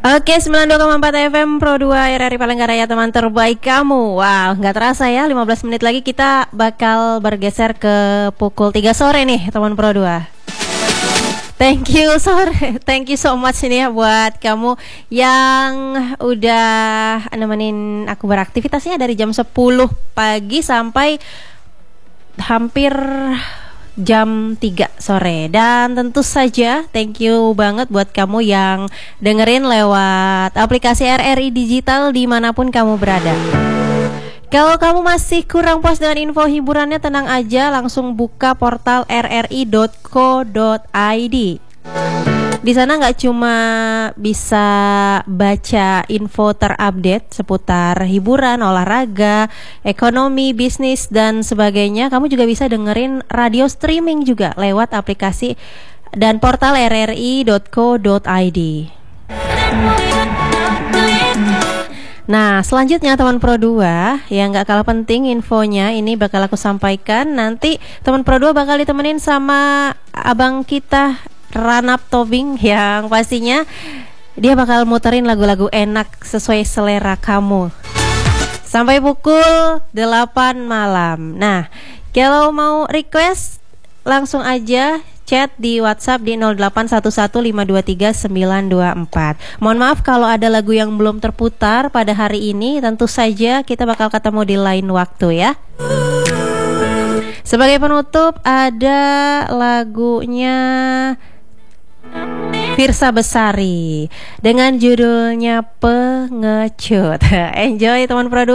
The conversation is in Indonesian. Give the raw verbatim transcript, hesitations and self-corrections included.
Oke, sembilan puluh dua koma empat F M Pro dua R R I Palangkaraya, teman terbaik kamu. Wow, nggak terasa ya, lima belas menit lagi kita bakal bergeser ke pukul tiga sore nih, teman Pro dua. Thank you sore, thank you so much ini ya buat kamu yang udah nemenin aku beraktivitasnya dari jam sepuluh pagi sampai hampir jam tiga sore. Dan tentu saja thank you banget buat kamu yang dengerin lewat aplikasi R R I Digital dimanapun kamu berada. Kalau kamu masih kurang puas dengan info hiburannya, tenang aja, langsung buka portal r r i dot co dot i d. Di sana nggak cuma bisa baca info terupdate seputar hiburan, olahraga, ekonomi, bisnis, dan sebagainya. Kamu juga bisa dengerin radio streaming juga lewat aplikasi dan portal r r i dot co dot i d. Nah, selanjutnya teman Pro dua, yang gak kalah penting infonya ini bakal aku sampaikan. Nanti teman Pro dua bakal ditemenin sama abang kita Ranap Tobing, yang pastinya dia bakal muterin lagu-lagu enak sesuai selera kamu sampai pukul delapan malam. Nah, kalau mau request langsung aja chat di WhatsApp di nol delapan satu satu lima dua tiga sembilan dua empat. Mohon maaf kalau ada lagu yang belum terputar pada hari ini. Tentu saja kita bakal ketemu di lain waktu ya. Sebagai penutup ada lagunya Firsa Besari dengan judulnya Pengecut. Enjoy teman Pro dua.